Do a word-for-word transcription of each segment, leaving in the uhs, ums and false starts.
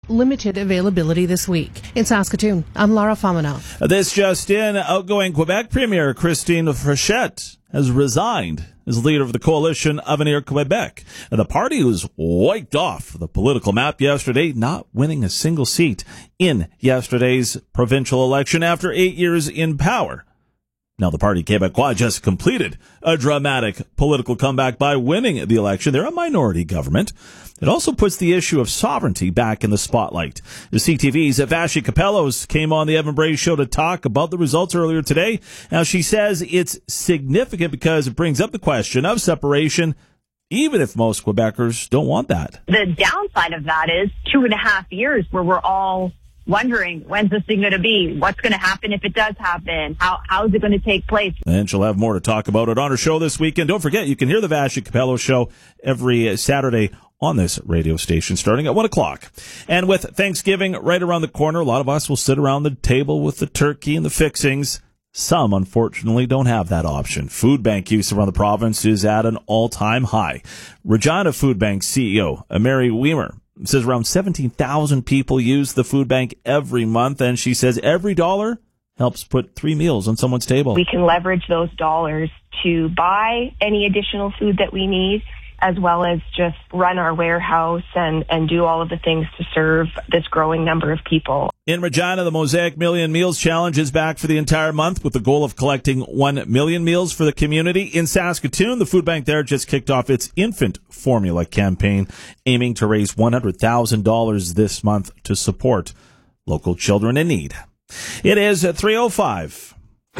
limited availability this week. In Saskatoon, I'm Laura Famino. This just in, outgoing Quebec Premier Christine Frechette has resigned as leader of the coalition Avenir Quebec. The party was wiped off the political map yesterday, not winning a single seat in yesterday's provincial election after eight years in power. Now, the Parti Québécois just completed a dramatic political comeback by winning the election. They're a minority government. It also puts the issue of sovereignty back in the spotlight. The C T V's Vassy Kapelos came on the Evan Bray Show to talk about the results earlier today. Now, she says it's significant because it brings up the question of separation, even if most Quebecers don't want that. The downside of that is two and a half years where we're all wondering, when's this thing going to be? What's going to happen if it does happen? How How is it going to take place? And she'll have more to talk about it on her show this weekend. Don't forget, you can hear the Vassy Kapelos Show every Saturday on this radio station starting at one o'clock. And with Thanksgiving right around the corner, a lot of us will sit around the table with the turkey and the fixings. Some, unfortunately, don't have that option. Food bank use around the province is at an all-time high. Regina Food Bank C E O, Mary Weimer, says around seventeen thousand people use the food bank every month, and she says every dollar helps put three meals on someone's table. We can leverage those dollars to buy any additional food that we need, as well as just run our warehouse and, and do all of the things to serve this growing number of people. In Regina, the Mosaic Million Meals Challenge is back for the entire month with the goal of collecting one million meals for the community. In Saskatoon, the food bank there just kicked off its infant formula campaign, aiming to raise one hundred thousand dollars this month to support local children in need. It is at three oh five.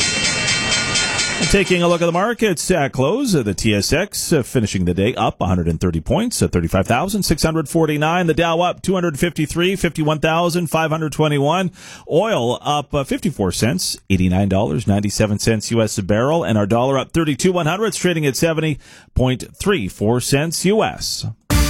Taking a look at the markets at close, the T S X uh, finishing the day up one hundred thirty points at thirty-five thousand six hundred forty-nine. The Dow up two hundred fifty-three, fifty-one thousand five hundred twenty-one. Oil up uh, fifty-four cents, eighty-nine dollars and ninety-seven cents U S a barrel. And our dollar up thirty-two one hundredths, trading at seventy point three four cents U S.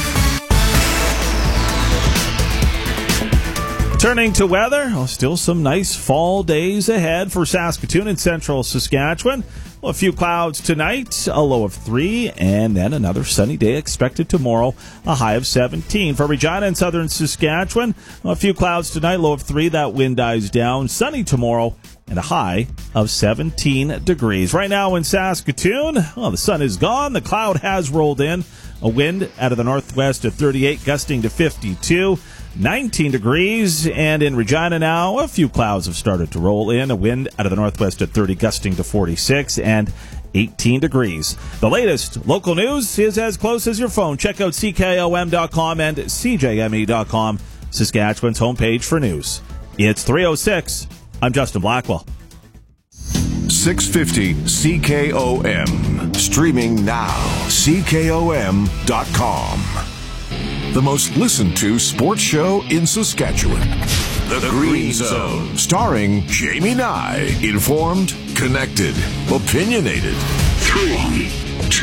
Turning to weather, oh, still some nice fall days ahead for Saskatoon and central Saskatchewan. Well, a few clouds tonight, a low of three, and then another sunny day expected tomorrow, a high of seventeen. For Regina and southern Saskatchewan, well, a few clouds tonight, low of three, that wind dies down. Sunny tomorrow, and a high of seventeen degrees. Right now in Saskatoon, well, the sun is gone, the cloud has rolled in. A wind out of the northwest at thirty-eight, gusting to fifty-two. nineteen degrees, and in Regina now, a few clouds have started to roll in. A wind out of the northwest at thirty, gusting to forty-six, and eighteen degrees. The latest local news is as close as your phone. Check out C K O M dot com and C J M E dot com, Saskatchewan's homepage for news. It's three oh six. I'm Justin Blackwell. six fifty C K O M. Streaming now. C K O M dot com. The most listened to sports show in Saskatchewan. The, the Green Zone. Starring Jamie Nye. Informed, connected, opinionated. Three.